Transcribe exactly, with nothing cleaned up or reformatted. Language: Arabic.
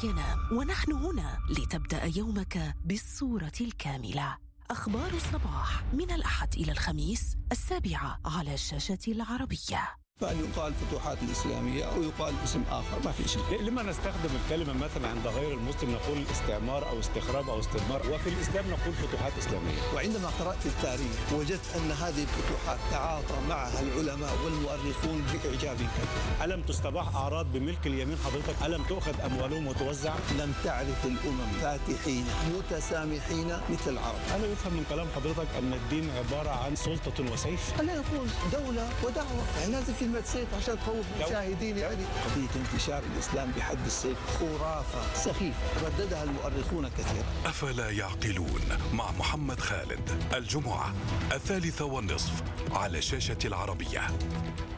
ينام، ونحن هنا لتبدأ يومك بالصورة الكاملة. أخبار الصباح من الأحد إلى الخميس السابعة على الشاشة العربية. فأن يقال فتوحات الإسلامية أو يقال اسم آخر ما في شيء. لما نستخدم الكلمة مثلا عند غير المسلم نقول استعمار أو استخراب أو استدمار، وفي الإسلام نقول فتوحات إسلامية. وعندما قرأت التاريخ وجدت أن هذه الفتوحات تعاطى معها العلماء والمؤرخون بإعجاب كبير. ألم تستباح أعراض بملك اليمين حضرتك؟ ألم تؤخذ أموالهم وتوزع؟ لم تعرف الأمم فاتحين متسامحين مثل العرب. أنا يفهم من كلام حضرتك أن الدين عبارة عن سلطة وسيف؟ خلينا نقول دولة ودعوة، يعني لازم كلمة سيف عشان تخوف المشاهدين. يعني قضية انتشار الإسلام بحد السيف خرافة سخيفة رددها المؤرخون كثيرا. أفلا يعقلون مع محمد خالد، الجمعة الثالثة والنصف على شاشة العربية.